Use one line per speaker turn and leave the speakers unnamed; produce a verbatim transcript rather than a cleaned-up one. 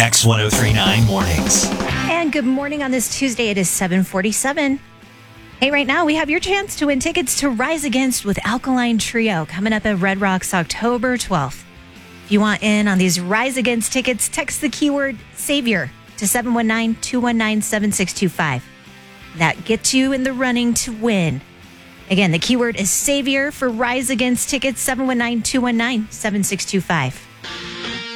X ten thirty-nine Mornings.
And good morning on this Tuesday. It is seven forty-seven. Hey, right now we have your chance to win tickets to Rise Against with Alkaline Trio coming up at Red Rocks October twelfth. If you want in on these Rise Against tickets, text the keyword SAVIOR to seven one nine, two one nine, seven six two five. That gets you in the running to win. Again, the keyword is SAVIOR for Rise Against tickets, seven one nine, two one nine, seven six two five.